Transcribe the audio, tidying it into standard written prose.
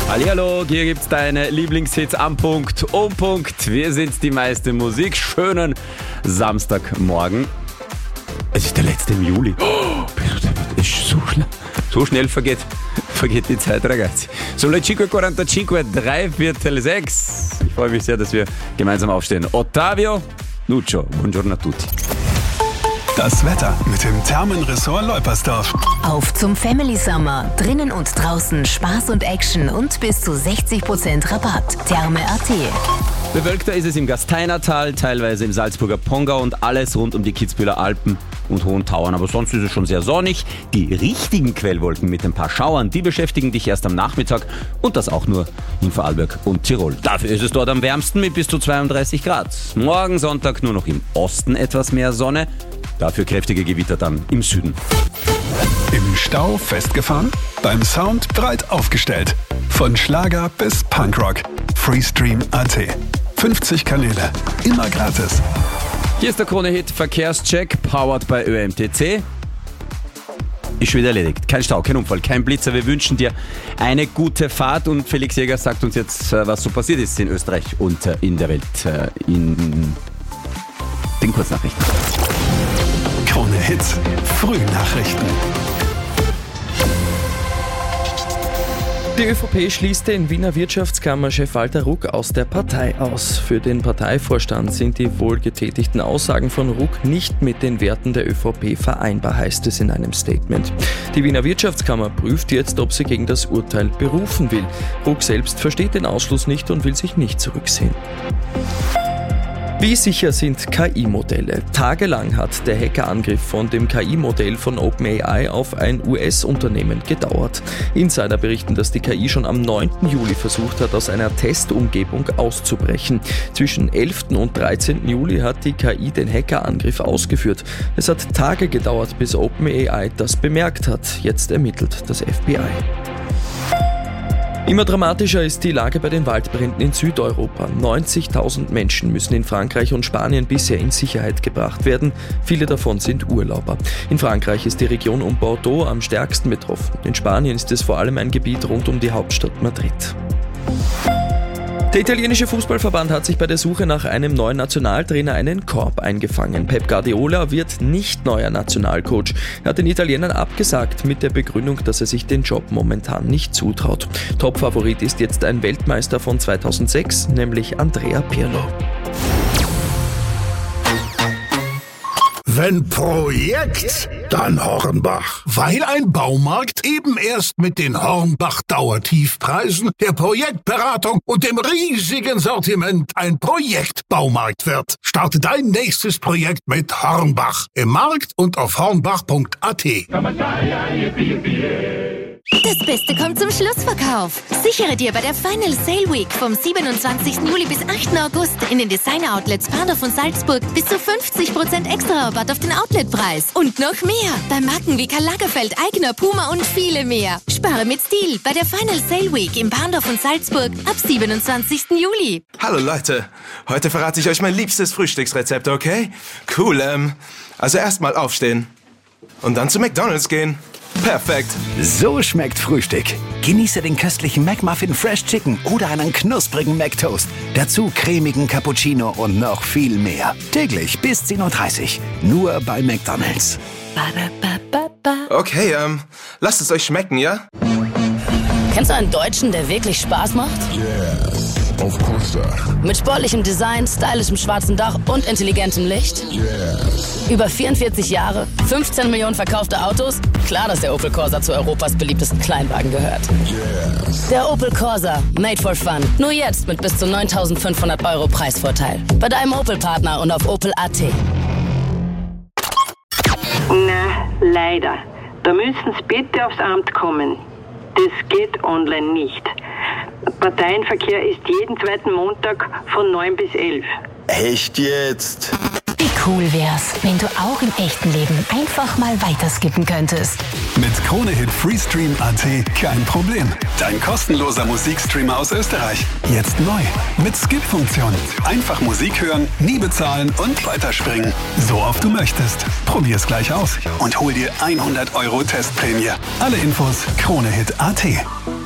Hallihallo, hier gibt's deine Lieblingshits am Punkt, um Punkt. Wir sind die meiste Musik. Schönen Samstagmorgen. Es ist der letzte im Juli. Oh, ist so schnell vergeht die Zeit, ragazzi. Sono 5:45, 5:45. Ich freue mich sehr, dass wir gemeinsam aufstehen. Ottavio, Nuccio, buongiorno a tutti. Das Wetter mit dem Thermenressort Leupersdorf. Auf zum Family Summer. Drinnen und draußen Spaß und Action und bis zu 60% Rabatt. Therme.at. Bewölkter ist es im Gasteinertal, teilweise im Salzburger Pongau und alles rund um die Kitzbüheler Alpen und Hohen Tauern. Aber sonst ist es schon sehr sonnig. Die richtigen Quellwolken mit ein paar Schauern, die beschäftigen dich erst am Nachmittag und das auch nur in Vorarlberg und Tirol. Dafür ist es dort am wärmsten mit bis zu 32 Grad. Morgen Sonntag nur noch im Osten etwas mehr Sonne, dafür kräftige Gewitter dann im Süden. Im Stau festgefahren? Beim Sound breit aufgestellt. Von Schlager bis Punkrock. Freestream.at. 50 Kanäle. Immer gratis. Hier ist der Krone-Hit Verkehrscheck, powered by ÖMTC. Ist schon wieder erledigt. Kein Stau, kein Unfall, kein Blitzer. Wir wünschen dir eine gute Fahrt und Felix Jäger sagt uns jetzt, was so passiert ist in Österreich und in der Welt in den Kurznachrichten. Krone Hits, Frühnachrichten. Die ÖVP schließt den Wiener Wirtschaftskammerchef Walter Ruck aus der Partei aus. Für den Parteivorstand sind die wohlgetätigten Aussagen von Ruck nicht mit den Werten der ÖVP vereinbar, heißt es in einem Statement. Die Wiener Wirtschaftskammer prüft jetzt, ob sie gegen das Urteil berufen will. Ruck selbst versteht den Ausschluss nicht und will sich nicht zurücksehen. Wie sicher sind KI-Modelle? Tagelang hat der Hackerangriff von dem KI-Modell von OpenAI auf ein US-Unternehmen gedauert. Insider berichten, dass die KI schon am 9. Juli versucht hat, aus einer Testumgebung auszubrechen. Zwischen 11. und 13. Juli hat die KI den Hackerangriff ausgeführt. Es hat Tage gedauert, bis OpenAI das bemerkt hat. Jetzt ermittelt das FBI. Immer dramatischer ist die Lage bei den Waldbränden in Südeuropa. 90.000 Menschen müssen in Frankreich und Spanien bisher in Sicherheit gebracht werden. Viele davon sind Urlauber. In Frankreich ist die Region um Bordeaux am stärksten betroffen. In Spanien ist es vor allem ein Gebiet rund um die Hauptstadt Madrid. Der italienische Fußballverband hat sich bei der Suche nach einem neuen Nationaltrainer einen Korb eingefangen. Pep Guardiola wird nicht neuer Nationalcoach. Er hat den Italienern abgesagt mit der Begründung, dass er sich den Job momentan nicht zutraut. Topfavorit ist jetzt ein Weltmeister von 2006, nämlich Andrea Pirlo. Wenn Projekt, dann Hornbach. Weil ein Baumarkt eben erst mit den Hornbach-Dauertiefpreisen, der Projektberatung und dem riesigen Sortiment ein Projektbaumarkt wird. Starte dein nächstes Projekt mit Hornbach. Im Markt und auf hornbach.at. Das Beste kommt zum Schlussverkauf. Sichere dir bei der Final Sale Week vom 27. Juli bis 8. August in den Designer-Outlets Parndorf und Salzburg bis zu 50% extra Rabatt auf den Outletpreis. Und noch mehr bei Marken wie Karl Lagerfeld, Aigner, Puma und viele mehr. Spare mit Stil bei der Final Sale Week in Parndorf und Salzburg ab 27. Juli. Hallo Leute, heute verrate ich euch mein liebstes Frühstücksrezept, okay? Cool, also erstmal aufstehen und dann zu McDonald's gehen. Perfekt. So schmeckt Frühstück. Genieße den köstlichen McMuffin Fresh Chicken oder einen knusprigen McToast. Dazu cremigen Cappuccino und noch viel mehr. Täglich bis 10:30 Uhr. Nur bei McDonald's. Okay, lasst es euch schmecken, ja? Kennst du einen Deutschen, der wirklich Spaß macht? Yeah, of course, sir. Mit sportlichem Design, stylischem schwarzen Dach und intelligentem Licht? Yeah. Über 44 Jahre, 15 Millionen verkaufte Autos? Klar, dass der Opel Corsa zu Europas beliebtesten Kleinwagen gehört. Yes. Der Opel Corsa, made for fun. Nur jetzt mit bis zu 9.500 € Preisvorteil. Bei deinem Opel-Partner und auf opel.at. Na, leider. Da müssen Sie bitte aufs Amt kommen. Das geht online nicht. Parteienverkehr ist jeden zweiten Montag von 9 bis 11. Echt jetzt? Wie cool wär's, wenn du auch im echten Leben einfach mal weiterskippen könntest. Mit Krone-Hit Freestream.at kein Problem. Dein kostenloser Musikstreamer aus Österreich. Jetzt neu. Mit Skip-Funktion. Einfach Musik hören, nie bezahlen und weiterspringen. So oft du möchtest. Probier's gleich aus und hol dir 100 € Testprämie. Alle Infos Krone-Hit.at.